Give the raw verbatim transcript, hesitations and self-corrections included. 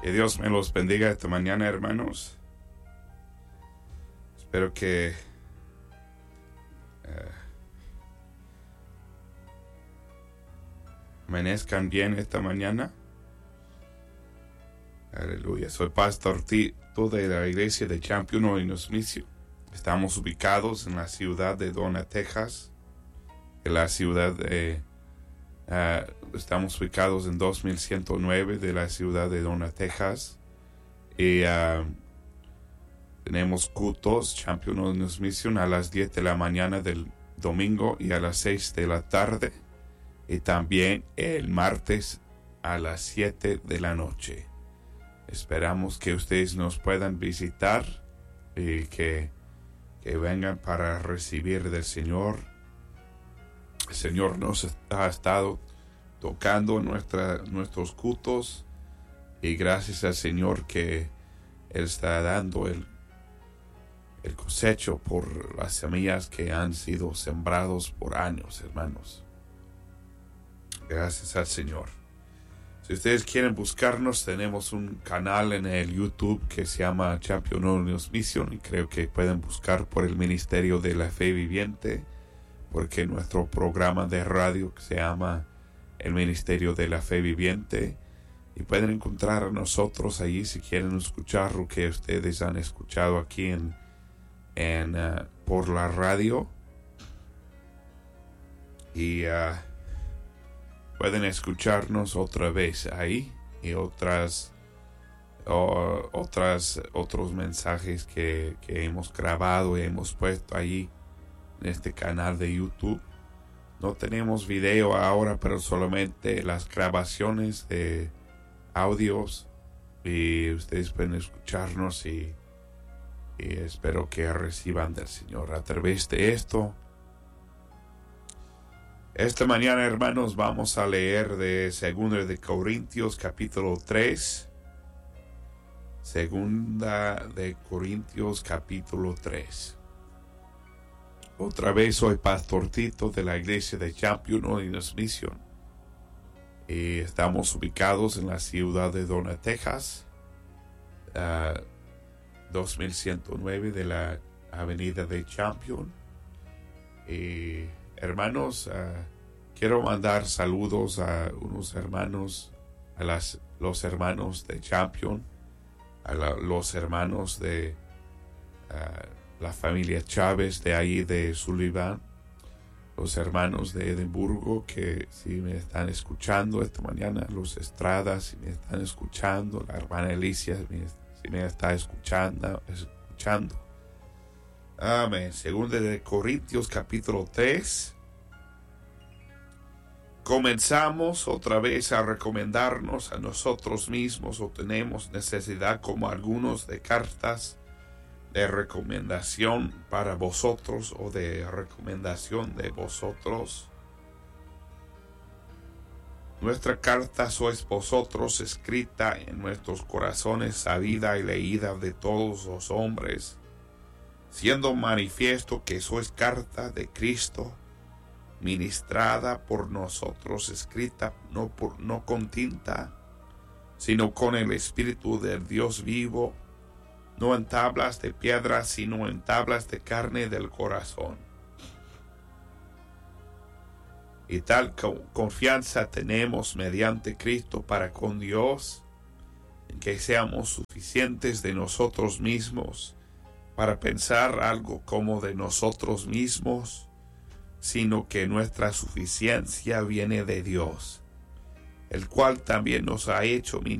Que Dios me los bendiga esta mañana, hermanos. Espero que uh, amanezcan bien esta mañana. Aleluya. Soy Pastor Tito de la iglesia de Champion Holiness Mission. Estamos ubicados en la ciudad de Donna, Texas. En la ciudad de... Uh, estamos ubicados en dos mil ciento nueve de la ciudad de Donna, Texas. Y uh, tenemos cultos Champion Holiness Mission a las diez de la mañana del domingo y a las seis de la tarde. Y también el martes a las siete de la noche. Esperamos que ustedes nos puedan visitar y que, que vengan para recibir del Señor. El Señor nos ha estado tocando nuestra, nuestros cultos y gracias al Señor que Él está dando el, el cosecho por las semillas que han sido sembrados por años, hermanos. Gracias al Señor. Si ustedes quieren buscarnos, tenemos un canal en el YouTube que se llama Champion Holiness Mission y creo que pueden buscar por el Ministerio de la Fe Viviente, porque nuestro programa de radio se llama el Ministerio de la Fe Viviente y pueden encontrar a nosotros allí si quieren escuchar lo que ustedes han escuchado aquí en, en uh, por la radio y uh, pueden escucharnos otra vez ahí y otras o, otras otros mensajes que, que hemos grabado y hemos puesto allí en este canal de YouTube. No tenemos video ahora, pero solamente las grabaciones de audios y ustedes pueden escucharnos y, y espero que reciban del Señor a través de esto. Esta mañana, hermanos, vamos a leer de Segunda de Corintios capítulo tres. Segunda de Corintios capítulo tres. Otra vez soy Pastor Tito de la iglesia de Champion Holiness Mission. Y estamos ubicados en la ciudad de Donna, Texas. Uh, dos mil ciento nueve de la avenida de Champion. Y hermanos, uh, quiero mandar saludos a unos hermanos, a las, los hermanos de Champion, a la, los hermanos de... Uh, la familia Chávez de ahí de Sullivan, los hermanos de Edimburgo que si me están escuchando esta mañana, los Estradas si me están escuchando, la hermana Alicia si me, si me está escuchando, escuchando. Amén. Segunda de Corintios capítulo tres. Comenzamos otra vez a recomendarnos a nosotros mismos o tenemos necesidad como algunos de cartas de recomendación para vosotros o de recomendación de vosotros. Nuestra carta sois vosotros, escrita en nuestros corazones, sabida y leída de todos los hombres, siendo manifiesto que sois carta de Cristo, ministrada por nosotros, escrita no, por, no con tinta, sino con el Espíritu del Dios vivo, no en tablas de piedra, sino en tablas de carne del corazón. Y tal confianza tenemos mediante Cristo para con Dios, en que seamos suficientes de nosotros mismos para pensar algo como de nosotros mismos, sino que nuestra suficiencia viene de Dios, el cual también nos ha hecho ministros